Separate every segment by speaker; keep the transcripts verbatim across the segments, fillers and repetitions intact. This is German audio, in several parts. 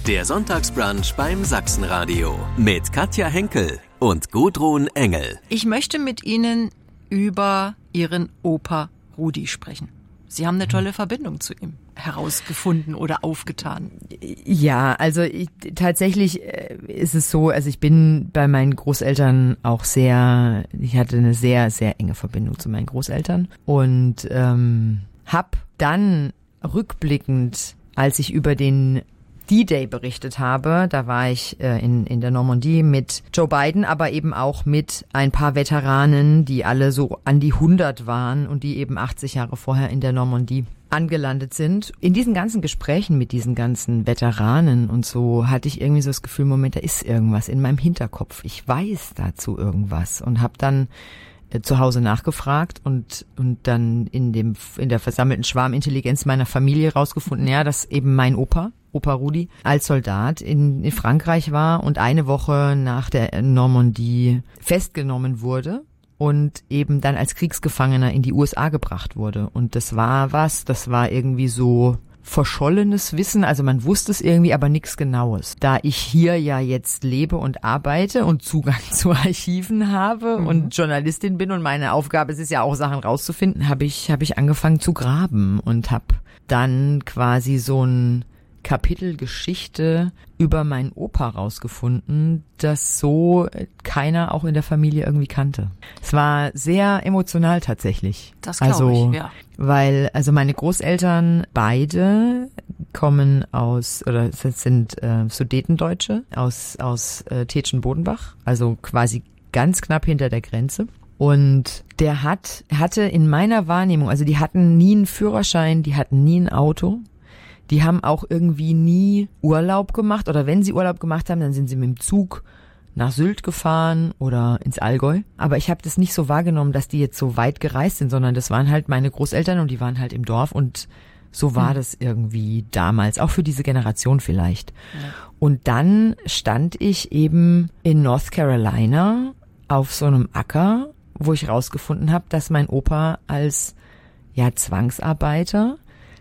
Speaker 1: Der Sonntagsbrunch beim Sachsenradio mit Katja Henkel und Gudrun Engel.
Speaker 2: Ich möchte mit Ihnen über Ihren Opa Rudi sprechen. Sie haben eine tolle Verbindung zu ihm herausgefunden oder aufgetan.
Speaker 3: Ja, also ich, tatsächlich ist es so, also ich bin bei meinen Großeltern auch sehr, ich hatte eine sehr, sehr enge Verbindung zu meinen Großeltern und ähm, hab dann rückblickend, als ich über den D-Day berichtet habe, da war ich äh, in, in der Normandie mit Joe Biden, aber eben auch mit ein paar Veteranen, die alle so an die hundert waren und die eben achtzig Jahre vorher in der Normandie angelandet sind. In diesen ganzen Gesprächen mit diesen ganzen Veteranen und so hatte ich irgendwie so das Gefühl, Moment, da ist irgendwas in meinem Hinterkopf. Ich weiß dazu irgendwas und habe dann äh, zu Hause nachgefragt und und dann in dem in der versammelten Schwarmintelligenz meiner Familie rausgefunden, ja, dass eben mein Opa Opa Rudi als Soldat in, in Frankreich war und eine Woche nach der Normandie festgenommen wurde und eben dann als Kriegsgefangener in die U S A gebracht wurde. Und das war was, das war irgendwie so verschollenes Wissen, also man wusste es irgendwie, aber nichts Genaues. Da ich hier ja jetzt lebe und arbeite und Zugang zu Archiven habe mhm. und Journalistin bin und meine Aufgabe ist es ja auch, Sachen rauszufinden, habe ich, habe ich angefangen zu graben und habe dann quasi so ein Kapitel Geschichte über meinen Opa rausgefunden, das so keiner auch in der Familie irgendwie kannte. Es war sehr emotional tatsächlich.
Speaker 2: Das glaube
Speaker 3: also,
Speaker 2: ich, ja.
Speaker 3: Weil, also meine Großeltern beide kommen aus, oder sind äh, Sudetendeutsche aus, aus äh, Tetschen-Bodenbach, also quasi ganz knapp hinter der Grenze. Und der hat, hatte in meiner Wahrnehmung, also die hatten nie einen Führerschein, die hatten nie ein Auto. Die haben auch irgendwie nie Urlaub gemacht oder wenn sie Urlaub gemacht haben, dann sind sie mit dem Zug nach Sylt gefahren oder ins Allgäu. Aber ich habe das nicht so wahrgenommen, dass die jetzt so weit gereist sind, sondern das waren halt meine Großeltern und die waren halt im Dorf und so war hm. das irgendwie damals, auch für diese Generation vielleicht. Ja. Und dann stand ich eben in North Carolina auf so einem Acker, wo ich rausgefunden habe, dass mein Opa als ja Zwangsarbeiter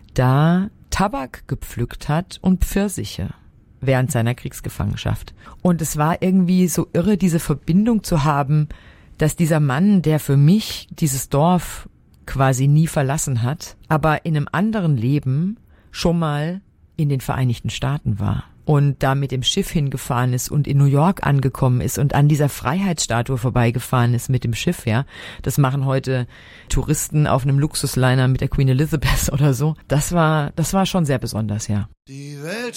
Speaker 3: da Tabak gepflückt hat und Pfirsiche während seiner Kriegsgefangenschaft. Und es war irgendwie so irre, diese Verbindung zu haben, dass dieser Mann, der für mich dieses Dorf quasi nie verlassen hat, aber in einem anderen Leben schon mal in den Vereinigten Staaten war und da mit dem Schiff hingefahren ist und in New York angekommen ist und an dieser Freiheitsstatue vorbeigefahren ist mit dem Schiff, ja. Das machen heute Touristen auf einem Luxusliner mit der Queen Elizabeth oder so. Das war, das war schon sehr besonders, ja. Die Welt